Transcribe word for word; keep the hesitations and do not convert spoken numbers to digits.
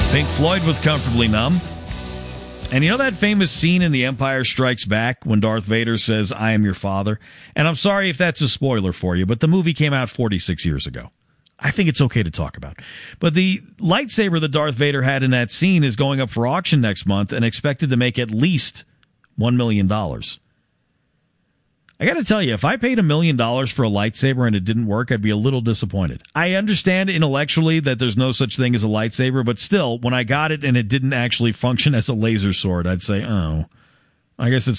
Pink Floyd with Comfortably Numb. And you know that famous scene in The Empire Strikes Back when Darth Vader says, "I am your father"? And I'm sorry if that's a spoiler for you, but the movie came out forty-six years ago. I think it's okay to talk about. But the lightsaber that Darth Vader had in that scene is going up for auction next month and expected to make at least one million dollars. I got to tell you, if I paid a million dollars for a lightsaber and it didn't work, I'd be a little disappointed. I understand intellectually that there's no such thing as a lightsaber, but still, when I got it and it didn't actually function as a laser sword, I'd say, oh, I guess it's